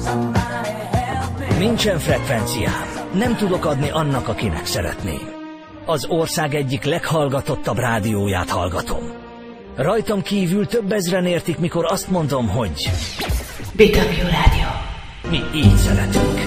Nincsen frekvenciám, nem tudok adni annak, akinek szeretném. Az ország egyik leghallgatottabb rádióját hallgatom. Rajtam kívül több ezren értik, mikor azt mondom, hogy... BW Rádió. Mi így szeretünk.